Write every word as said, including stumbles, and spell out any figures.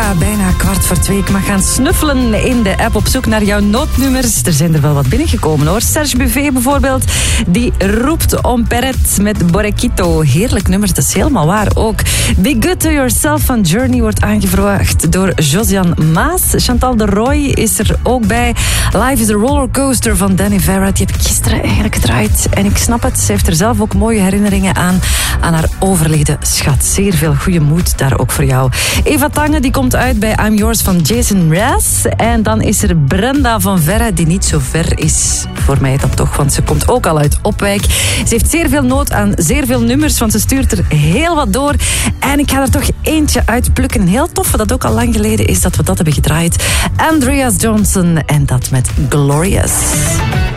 Ja, bijna kwart voor twee. Ik mag gaan snuffelen in de app op zoek naar jouw noodnummers. Er zijn er wel wat binnengekomen hoor. Serge Buffet bijvoorbeeld, die roept om Perret met Borrequito. Heerlijk nummer, dat is helemaal waar ook. Be Good To Yourself van Journey wordt aangevraagd door Josian Maas. Chantal de Roy is er ook bij. Life is a Rollercoaster van Danny Vera. Die heb ik gisteren eigenlijk gedraaid. En ik snap het, ze heeft er zelf ook mooie herinneringen aan. Aan haar overleden schat. Zeer veel goede moed daar ook voor jou. Eva Tange, die komt uit bij I'm Yours van Jason Mraz. En dan is er Brenda van Verre, die niet zo ver is. Voor mij dan toch, want ze komt ook al uit Opwijk. Ze heeft zeer veel nood aan zeer veel nummers, want ze stuurt er heel wat door. En ik ga er toch eentje uitplukken. Een heel toffe, dat ook al lang geleden is dat we dat hebben gedraaid. Andreas Johnson en dat met Glorious.